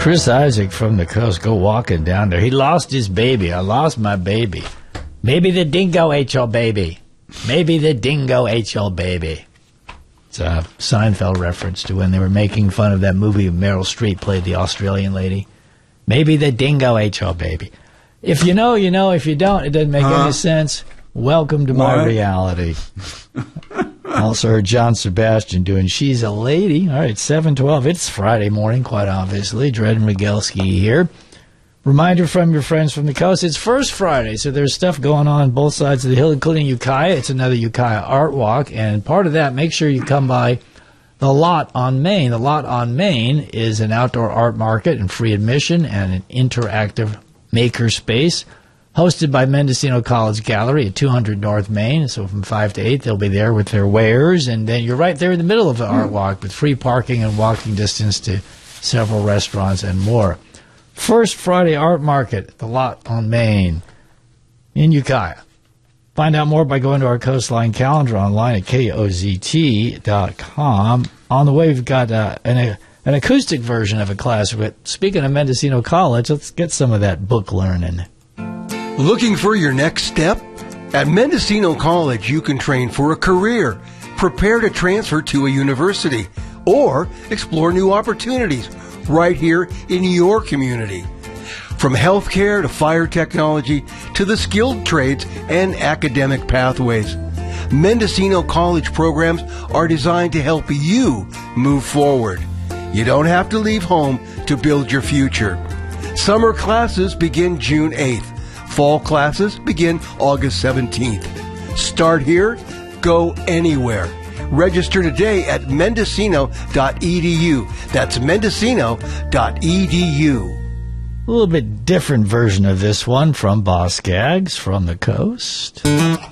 Chris Isaac from the coast, go walking down there. He lost his baby. I lost my baby. Maybe the dingo ate your baby. Maybe the dingo ate your baby. It's a Seinfeld reference to when they were making fun of that movie Meryl Streep played the Australian lady. Maybe the dingo ate your baby. If you know, you know. If you don't, it doesn't make any sense. Welcome to my reality. Also heard John Sebastian doing She's a Lady. All right, 7:12. It's Friday morning, quite obviously. Dred Migelski here. Reminder from your friends from the coast, it's First Friday, so there's stuff going on both sides of the hill, including Ukiah. It's another Ukiah Art Walk, and part of that, make sure you come by the Lot on Main. The Lot on Main is an outdoor art market and free admission and an interactive maker space hosted by Mendocino College Gallery at 200 North Main. So from 5 to 8, they'll be there with their wares, and then you're right there in the middle of the Art Walk with free parking and walking distance to several restaurants and more. First Friday Art Market, the Lot on Main in Ukiah. Find out more by going to our Coastline calendar online at kozt.com. On the way, we've got an acoustic version of a class. But speaking of Mendocino College, let's get some of that book learning. Looking for your next step? At Mendocino College, you can train for a career, prepare to transfer to a university, or explore new opportunities right here in your community. From healthcare to fire technology to the skilled trades and academic pathways, Mendocino College programs are designed to help you move forward. You don't have to leave home to build your future. Summer classes begin June 8th. Fall classes begin August 17th. Start here, go anywhere. Register today at mendocino.edu. That's mendocino.edu. A little bit different version of this one from Boss Gags from the coast.